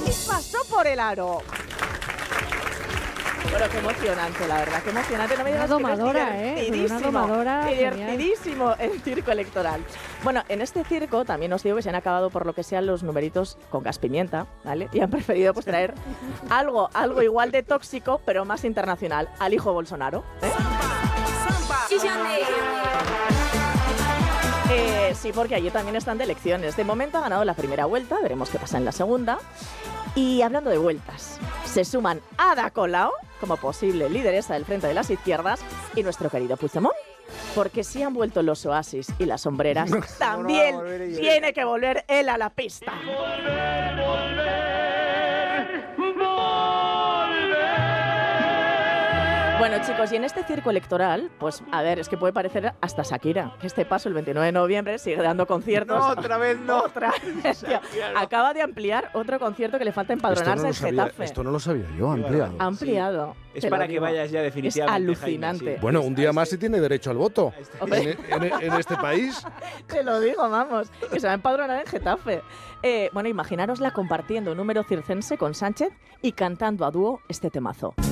y pasó por el aro. Bueno, qué emocionante, la verdad, qué emocionante. No me digas una domadora, que no es una domadora divertidísimo el circo electoral. Bueno, en este circo también os digo que se han acabado por lo que sean los numeritos con gas pimienta, ¿vale? Y han preferido pues traer algo igual de tóxico, pero más internacional, al hijo Bolsonaro, ¿eh? Sí, porque allí también están de elecciones. De momento ha ganado la primera vuelta, veremos qué pasa en la segunda. Y hablando de vueltas, se suman Ada Colau como posible lideresa del Frente de las Izquierdas y nuestro querido Puigdemont. Porque si han vuelto los oasis y las sombreras, también tiene que volver él a la pista. Bueno, chicos, y en este circo electoral, pues a ver, es que puede parecer hasta Shakira, que este paso el 29 de noviembre sigue dando conciertos. No, otra vez no. Otra vez, tío. Acaba de ampliar otro concierto que le falta empadronarse en Getafe. Esto no lo sabía yo, ampliado. Ha ampliado. Es para que vayas ya definitivamente. Es alucinante. Jaime, sí. Bueno, un día más se tiene derecho al voto en este país. Te lo digo, vamos, que se va a empadronar en Getafe. Bueno, imaginárosla compartiendo número circense con Sánchez y cantando a dúo este temazo.